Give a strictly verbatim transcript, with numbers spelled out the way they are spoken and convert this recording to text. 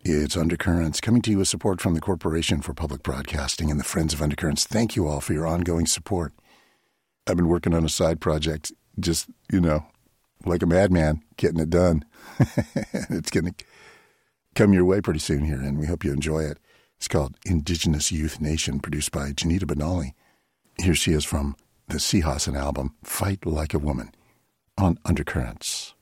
It's Undercurrents, coming to you with support from the Corporation for Public Broadcasting and the Friends of Undercurrents. Thank you all for your ongoing support. I've been working on a side project, just, you know, like a madman, getting it done. It's going to come your way pretty soon here, and we hope you enjoy it. It's called Indigenous Youth Nation, produced by Janita Benali. Here she is from the Seahawson album, Fight Like a Woman, on Undercurrents.